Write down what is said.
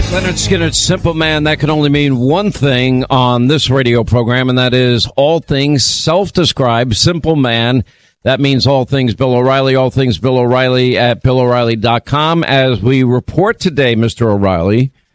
Leonard Skinner's Simple Man, that can only mean one thing on this radio program, and that is all things self-described. Simple Man, that means all things Bill O'Reilly, all things Bill O'Reilly at BillO'Reilly.com. As we report today, Mr. O'Reilly,